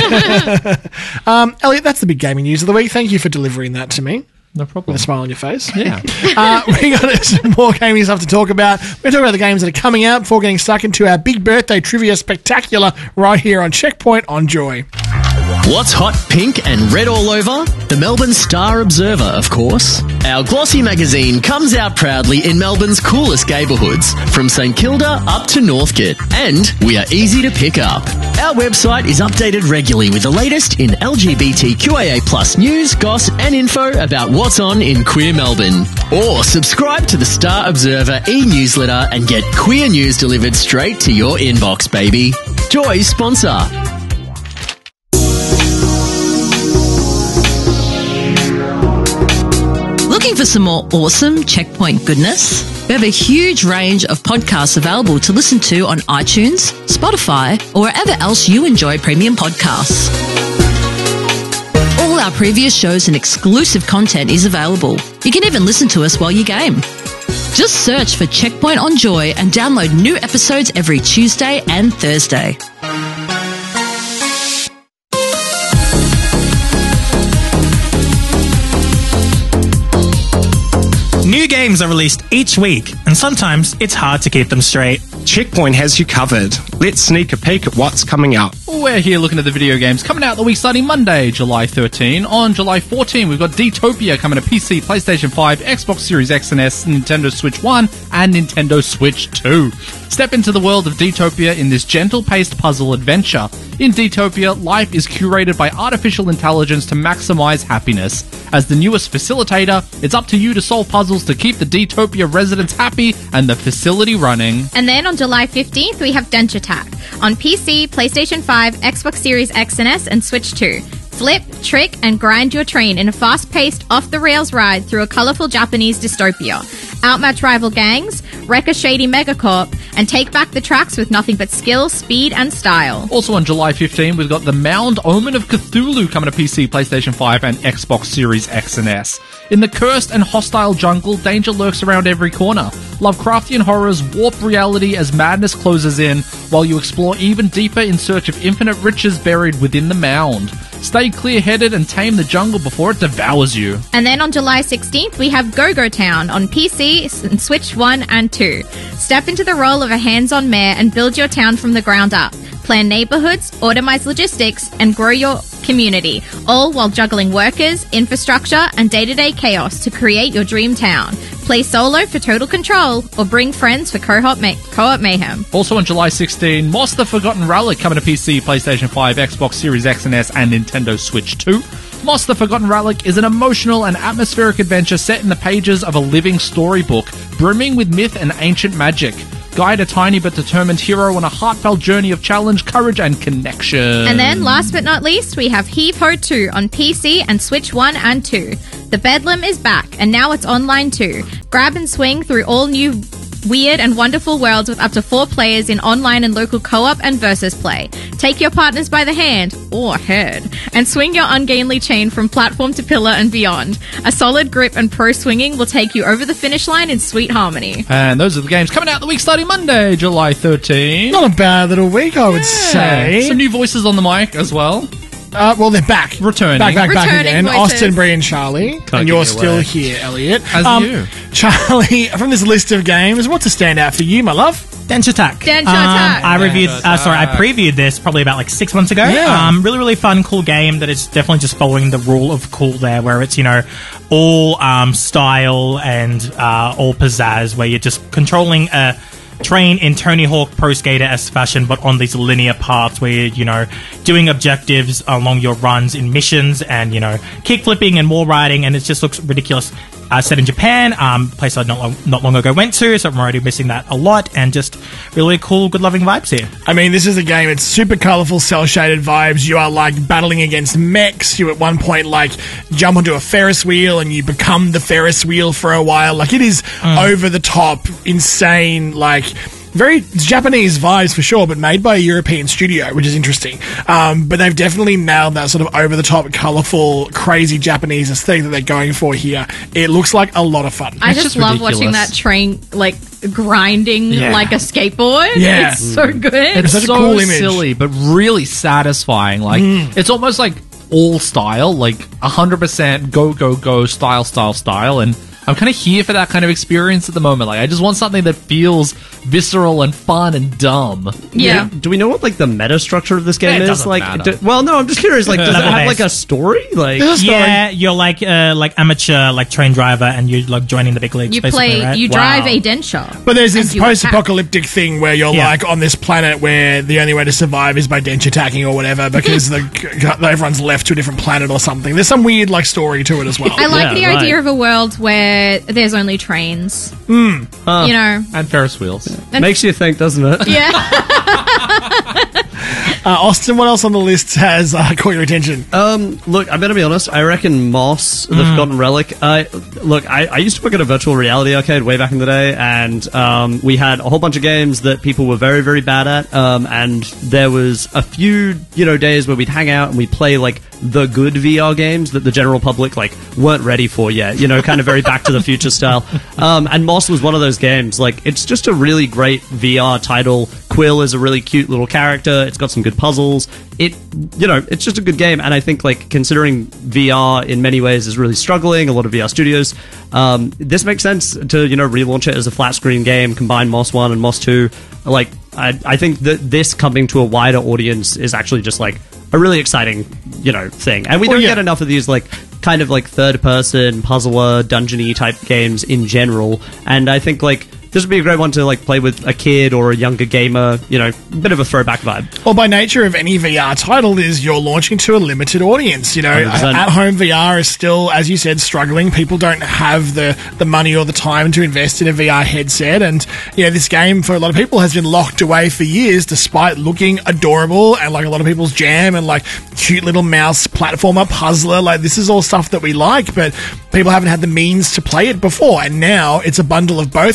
um, Elliot, that's the big gaming news of the week. Thank you for delivering that to me. No problem. With a smile on your face. Yeah. uh, we got some more gaming stuff to talk about. We're going to talk about the games that are coming out before getting stuck into our big birthday trivia spectacular right here on Checkpoint on Joy. What's hot, pink, and red all over? The Melbourne Star Observer, of course. Our glossy magazine comes out proudly in Melbourne's coolest neighbourhoods, from St Kilda up to Northcote, and we are easy to pick up. Our website is updated regularly with the latest in L G B T Q I A plus news, goss, and info about what's on in queer Melbourne. Or subscribe to the Star Observer e-newsletter and get queer news delivered straight to your inbox, baby. Joy sponsor. Looking for some more awesome Checkpoint goodness? We have a huge range of podcasts available to listen to on iTunes, Spotify, or wherever else you enjoy premium podcasts. All our previous shows and exclusive content is available. You can even listen to us while you game. Just search for Checkpoint on Joy and download new episodes every Tuesday and Thursday. New games are released each week, and sometimes it's hard to keep them straight. Checkpoint has you covered. Let's sneak a peek at what's coming up. We're here looking at the video games coming out the week starting Monday, July thirteenth. On July fourteenth, we've got Detopia coming to P C, PlayStation five, Xbox Series X and S, Nintendo Switch one, and Nintendo Switch two. Step into the world of Detopia in this gentle-paced puzzle adventure. In Detopia, life is curated by artificial intelligence to maximize happiness. As the newest facilitator, it's up to you to solve puzzles to keep the Detopia residents happy and the facility running. And then on July fifteenth, we have Dench Attack on P C, PlayStation five, Xbox Series X and S, and Switch two. Flip, trick, and grind your train in a fast-paced, off-the-rails ride through a colourful Japanese dystopia. Outmatch rival gangs, wreck a shady megacorp, and take back the tracks with nothing but skill, speed, and style. Also on July fifteenth, we've got the Mound Omen of Cthulhu coming to P C, PlayStation five, and Xbox Series X and S. In the cursed and hostile jungle, danger lurks around every corner. Lovecraftian horrors warp reality as madness closes in, while you explore even deeper in search of infinite riches buried within the mound. Stay clear-headed and tame the jungle before it devours you. And then on July sixteenth, we have Go-Go Town on P C and Switch one and two. Step into the role of a hands-on mayor and build your town from the ground up. Plan neighborhoods, automize logistics, and grow your community, all while juggling workers, infrastructure, and day-to-day chaos to create your dream town. Play solo for total control, or bring friends for co-op, ma- co-op mayhem. Also on July sixteenth, Moss the Forgotten Relic coming to P C, PlayStation five, Xbox Series X and S, and Nintendo Switch two. Moss the Forgotten Relic is an emotional and atmospheric adventure set in the pages of a living storybook, brimming with myth and ancient magic. Guide a tiny but determined hero on a heartfelt journey of challenge, courage, and connection. And then, last but not least, we have Heave Ho two on P C and Switch one and two. The Bedlam is back, and now it's online too. Grab and swing through all new weird and wonderful worlds with up to four players in online and local co-op and versus play. Take your partners by the hand, or head, and swing your ungainly chain from platform to pillar and beyond. A solid grip and pro swinging will take you over the finish line in sweet harmony. And those are the games coming out the week starting Monday, July thirteenth. Not a bad little week, I would say. Some new voices on the mic as well. Uh, well, they're back. Returning. Back, back, back Returning again. voices. Austin, Bree, and Charlie. Can't and give you're it still away. here, Elliot. As you. Charlie, from this list of games, what's a standout for you, my love? Densha Attack. Densha Um, Attack. I reviewed, Densha uh, sorry, I Attack. previewed this probably about like six months ago. Yeah. Um, really, really fun, cool game that is definitely just following the rule of cool there, where it's, you know, all um, style and uh, all pizzazz, where you're just controlling a train in Tony Hawk Pro Skater-esque fashion, but on these linear paths where you're, you know, doing objectives along your runs in missions and, you know, kick flipping and wall riding, and it just looks ridiculous. Uh, set in Japan, um, place I not long, not long ago went to, so I'm already missing that a lot, and just really cool, good loving vibes here. I mean, this is a game, it's super colourful, cel-shaded vibes. You are, like, battling against mechs. You, at one point, like, jump onto a Ferris wheel and you become the Ferris wheel for a while. Like, it is over-the-top, insane, like... very Japanese vibes for sure, but made by a European studio, which is interesting. Um, but they've definitely nailed that sort of over-the-top, colourful, crazy Japanese aesthetic that they're going for here. It looks like a lot of fun. I It's just just love ridiculous. watching that train, like, grinding Yeah. like a skateboard. Yeah. It's so good. It's such a so cool image. silly, but really satisfying. Like, it's almost like all style, like one hundred percent go, go, go, style, style, style. And I'm kind of here for that kind of experience at the moment. Like, I just want something that feels visceral and fun and dumb. Yeah. Do we know what like the meta structure of this game It is? doesn't Like, matter. do- well, no, I'm just curious. Like, does it Level have like based. a story? Like, There's a story. Yeah, you're like uh, like amateur like train driver, and you're like joining the big leagues. You basically, play, right? you drive a Densha. But there's this And you attack. post-apocalyptic thing where you're Yeah. like on this planet where the only way to survive is by dench attacking or whatever because the everyone's left to a different planet or something. There's some weird like story to it as well. I like Yeah, the right. idea of a world where there's only trains. Mm. uh, You know, And Ferris wheels. makes you think, doesn't it? yeah. Uh, Austin, what else on the list has uh, caught your attention? Um, look, I better be honest. I reckon Moss, the Forgotten Relic. I look, I, I used to work at a virtual reality arcade way back in the day, and um, we had a whole bunch of games that people were very, very bad at. Um, and there was a few, you know, days where we'd hang out and we'd play like the good V R games that the general public like weren't ready for yet. You know, kind of very Back to the Future style. Um, and Moss was one of those games. Like, it's just a really great V R title. Quill is a really cute little character. It's got some good puzzles. It, you know, it's just a good game. And I think, like, considering V R in many ways is really struggling, a lot of V R studios, um, this makes sense to, you know, relaunch it as a flat screen game, combine Moss one and Moss two. Like, I, I think that this coming to a wider audience is actually just, like, a really exciting, you know, thing. And we Well, don't yeah. get enough of these, like, kind of, like, third-person, puzzler, dungeon-y type games in general. And I think, like, this would be a great one to like play with a kid or a younger gamer. You know, bit of a throwback vibe. Well, by nature of any V R title is you're launching to a limited audience. You know, one hundred percent. at-home V R is still, as you said, struggling. People don't have the, the money or the time to invest in a V R headset. And, you know, this game for a lot of people has been locked away for years despite looking adorable and like a lot of people's jam and like cute little mouse platformer puzzler. Like, this is all stuff that we like, but people haven't had the means to play it before. And now it's a bundle of both games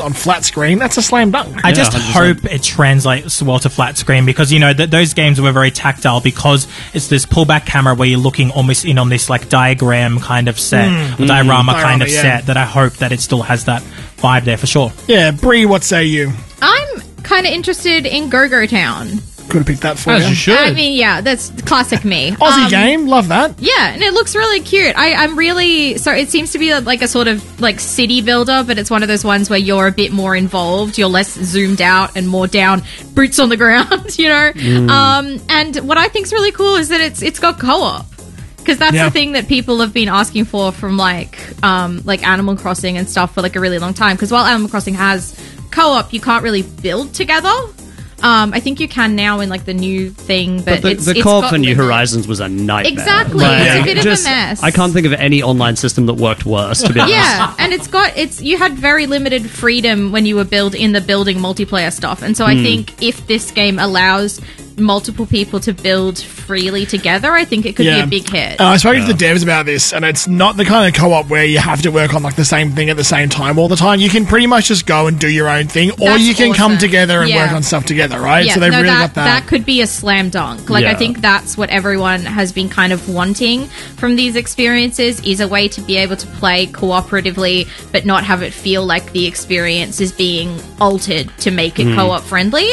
on flat screen, that's a slam dunk. I just hope it translates well to flat screen because, you know, th- those games were very tactile because it's this pullback camera where you're looking almost in on this like diagram kind of set, Mm. or diorama Mm. kind of Diorama, yeah. set that I hope that it still has that vibe there for sure. Yeah, Bree, what say you? I'm kind of interested in Go-Go Town. Could have picked that for As you. you should. I mean, yeah, that's classic me. Aussie Um, game, love that. Yeah, and it looks really cute. I, I'm really so it seems to be like a sort of like city builder, but it's one of those ones where you're a bit more involved. You're less zoomed out and more down, boots on the ground. You know. Mm. Um, and what I think's really cool is that it's it's got co-op. Because that's Yeah. the thing that people have been asking for from like um, like Animal Crossing and stuff for like a really long time. Because while Animal Crossing has co-op, you can't really build together. Um, I think you can now in like the new thing, but, But the, it's, the it's co-op got for New limits. Horizons was a nightmare. Exactly. It's a bit of a mess. I can't think of any online system that worked worse, to be honest. Yeah, and it's got it's you had very limited freedom when you were build in the building multiplayer stuff, and so I Hmm. think if this game allows multiple people to build freely together, I think it could be a big hit. Uh, I spoke to the devs about this, and it's not the kind of co-op where you have to work on like the same thing at the same time all the time. You can pretty much just go and do your own thing, or That's you can come awesome. together and Yeah. work on stuff together, right? Yeah, so they've no, really that, got that. could be a slam dunk. Like I Yeah. think that's what everyone has been kind of wanting from these experiences is a way to be able to play cooperatively, but not have it feel like the experience is being altered to make it Mm. co-op friendly.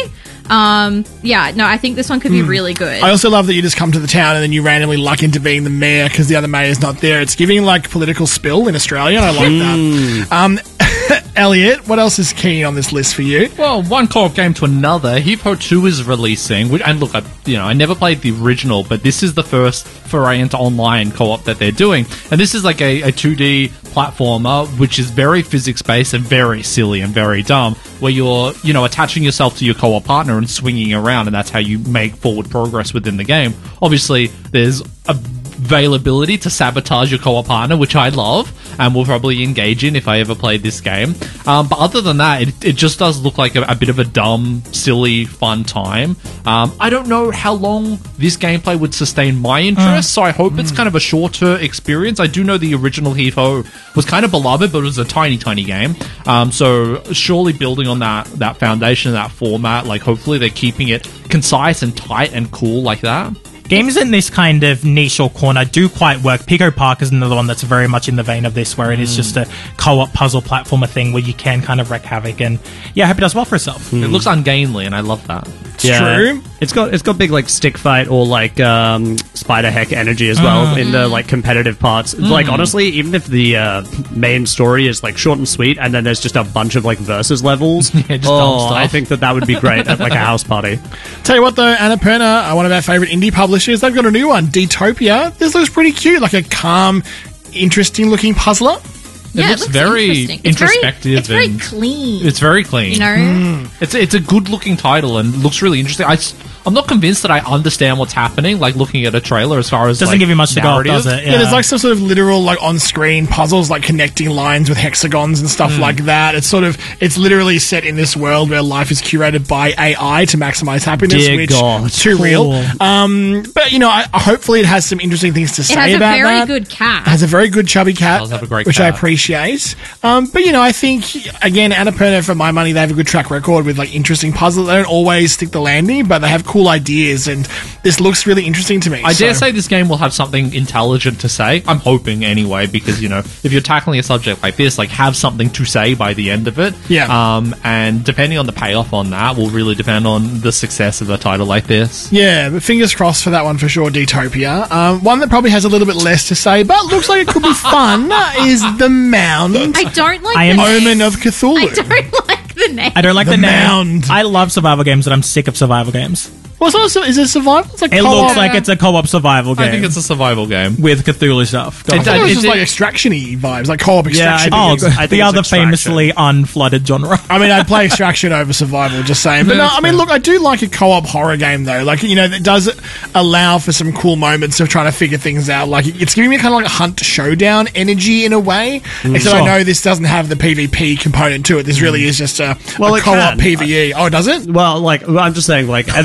Um, yeah, no, I think this one could be Mm. really good. I also love that you just come to the town and then you randomly luck into being the mayor because the other mayor's not there. It's giving like political spill in Australia, and I like that. Um, Elliot, what else is keen on this list for you? Well, one co-op game to another. Hippo two is releasing, which, and look, I, you know, I never played the original, but this is the first foray into online co-op that they're doing, and this is like a, a two D platformer, which is very physics-based and very silly and very dumb, where you're, you know, attaching yourself to your co-op partner and swinging around, and that's how you make forward progress within the game. Obviously, there's a availability to sabotage your co-op partner, which I love and will probably engage in if I ever played this game. Um, but other than that, it, it just does look like a, a bit of a dumb, silly, fun time. Um, I don't know how long this gameplay would sustain my interest, so I hope it's kind of a shorter experience. I do know the original Hippo was kind of beloved, but it was a tiny, tiny game. Um, so surely building on that that foundation, that format, like hopefully they're keeping it concise and tight and cool like that. Games in this kind of niche or corner do quite work. Pico Park is another one that's very much in the vein of this, where it is Mm. just a co-op puzzle platformer thing where you can kind of wreak havoc, and yeah, I hope it does well for itself. It looks ungainly, and I love that. Yeah. It's got it's got big like stick fight or like um, spider heck energy as well Mm. in the like competitive parts. Mm. Like honestly, even if the uh, main story is like short and sweet, and then there's just a bunch of like versus levels, just dumb oh, stuff. I think that that would be great at like a house party. Tell you what though, Annapurna, uh, one of our favourite indie publishers, they've got a new one, Detopia. This looks pretty cute, like a calm, interesting looking puzzler. Yeah, it it looks looks very interesting. It's very- introspective. it's very and clean. It's very clean. You know? Mm. It's it's a good looking title and looks really interesting. I, am not convinced that I understand what's happening. Like looking at a trailer, as far as Doesn't like, give you much to go off, narrative. does it? Yeah. there's like some sort of literal like on-screen puzzles, like connecting lines with hexagons and stuff Mm. like that. It's sort of it's literally set in this world where life is curated by A I to maximize happiness, Dear which God. is too real. Um, but you know, I, hopefully it has some interesting things to It say has a about very that. good cat. It has a very good chubby cat, Does have a great which I cat. appreciate. Um, but you know, I think again, Annapurna, for my money, they have a good track record with like interesting puzzles. They don't always stick the landing, but they have cool ideas, and this looks really interesting to me. I dare so- say this game will have something intelligent to say. I'm hoping anyway, because you know, if you're tackling a subject like this, like have something to say by the end of it. Yeah. Um, and depending on the payoff on that, will really depend on the success of a title like this. Yeah, but fingers crossed for that one for sure, Detopia. Um, one that probably has a little bit less to say, but looks like it could be fun, is The Mound. I don't like I the am- name. Omen of Cthulhu. I don't like the name. I don't like the, The name. Mound. I love survival games, and I'm sick of survival games. Well, it's also, is it survival? It's like It co-op. looks like it's a co-op survival game. I think it's a survival game with Cthulhu stuff. Go It on. does- I thought it was It just did- like extraction-y vibes, like co-op Yeah, extraction. I Oh, think it's- I think the it's other Extraction. famously unflooded genre. I mean, I'd play Extraction over Survival, just saying. But no, I mean, look, I do like a co-op horror game, though. Like, you know, that does allow for some cool moments of trying to figure things out. Like, it's giving me kind of like a Hunt Showdown energy in a way. Except I Sure. know this doesn't have the PvP component to it. This really is just a, Well, a it co-op can. PvE. Oh, does it? Well, like I'm just saying, like evidently people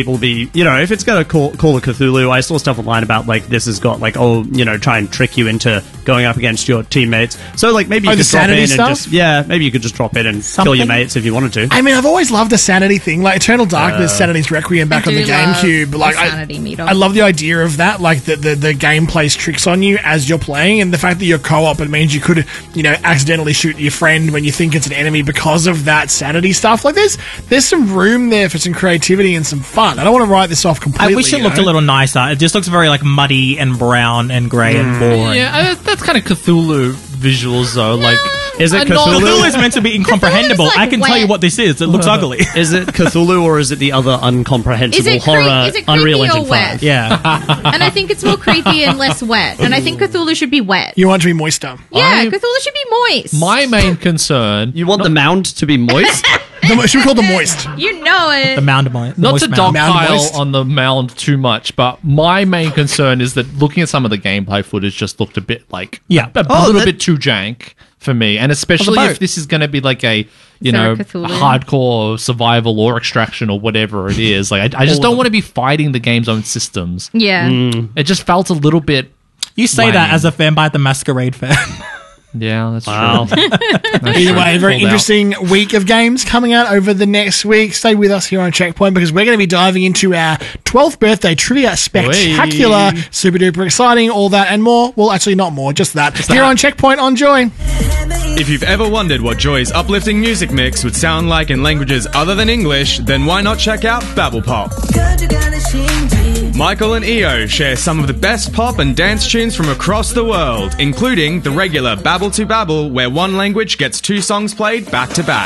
people be, you know, if it's going to call, call a Cthulhu, I saw stuff online about, like, this has got, like, oh, you know, try and trick you into going up against your teammates. So, like, maybe you Oh, could the drop in sanity and stuff? just, yeah, maybe you could just drop in and kill your Something? mates if you wanted to. I mean, I've always loved the sanity thing, like Eternal Darkness, Uh, Sanity's Requiem back I on the do love GameCube. the Like, I, sanity meter. I love the idea of that, like the, the the game plays tricks on you as you're playing, and the fact that you're co-op, it means you could, you know, accidentally shoot your friend when you think it's an enemy because of that sanity stuff. Like, there's there's some room there for some creativity and some fun. I don't want to write this off completely. I wish it you looked know? a little nicer. It just looks very like muddy and brown and grey and boring. Yeah, uh, that's kind of Cthulhu visuals though. Like, is it uh, not- Cthulhu? Cthulhu is meant to be incomprehensible. like I can tell you wet. what this is. It looks ugly. Is it Cthulhu or is it the other uncomprehensible Is it cre- horror is it creepy Unreal or Engine wet? five? Yeah. And I think it's more creepy and less wet. And I think Cthulhu should be wet. You want it to be moister. Yeah, I- Cthulhu should be moist. My main concern. You want the mound to be moist? The, should we call it the moist? You know it. The mound of mine. Not to mound. Mound dogpile moist. on the mound too much, but my main concern is that looking at some of the gameplay footage just looked a bit like Yeah. a, a Oh, little that- bit too jank for me, and especially boat. if this is going to be like a you there know a Cthulhu? hardcore survival or extraction or whatever it is. Like I, I just don't want to be fighting the game's own systems. Yeah. It just felt a little bit. You say that lame. as a fan by the Masquerade fan. Yeah, that's Wow. true. That's Either true. way, a very Pulled out. interesting week of games coming out over the next week. Stay with us here on Checkpoint because we're going to be diving into our twelfth birthday trivia. Spectacular, Whee! super duper exciting, all that and more. Well, actually, not more, just that. here on Checkpoint on Joy. If you've ever wondered what Joy's uplifting music mix would sound like in languages other than English, then why not check out Babble Pop? Michael and Io share some of the best pop and dance tunes from across the world, including the regular Babble to Babble, where one language gets two songs played back to back.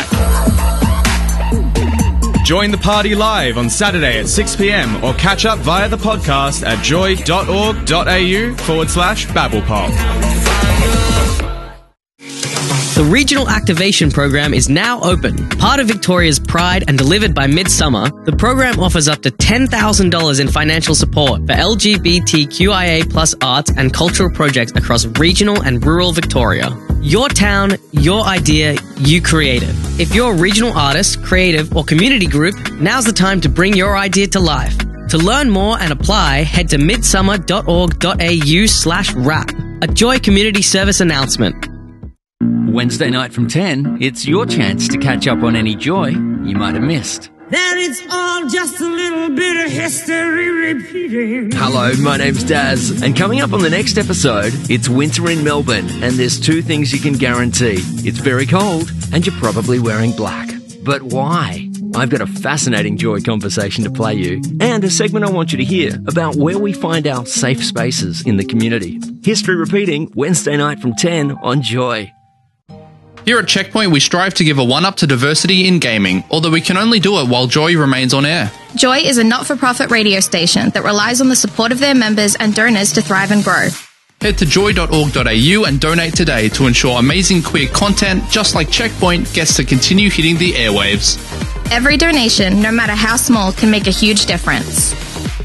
Join the party live on Saturday at six p.m. or catch up via the podcast at joy.org.au forward slash babblepop. The Regional Activation Program is now open. Part of Victoria's pride and delivered by Midsummer, the program offers up to ten thousand dollars in financial support for L G B T Q I A plus arts and cultural projects across regional and rural Victoria. Your town, your idea, you create it. If you're a regional artist, creative, or community group, now's the time to bring your idea to life. To learn more and apply, head to midsummer.org.au slash rap. A Joy Community Service announcement. Wednesday night from ten, it's your chance to catch up on any joy you might have missed. That it's all just a little bit of history repeating. Hello, my name's Daz, and coming up on the next episode, it's winter in Melbourne, and there's two things you can guarantee. It's very cold, and you're probably wearing black. But why? I've got a fascinating Joy conversation to play you, and a segment I want you to hear about where we find our safe spaces in the community. History repeating, Wednesday night from ten on Joy. Here at Checkpoint, we strive to give a one-up to diversity in gaming, although we can only do it while Joy remains on air. Joy is a not-for-profit radio station that relies on the support of their members and donors to thrive and grow. Head to joy dot org dot a u and donate today to ensure amazing queer content, just like Checkpoint, gets to continue hitting the airwaves. Every donation, no matter how small, can make a huge difference.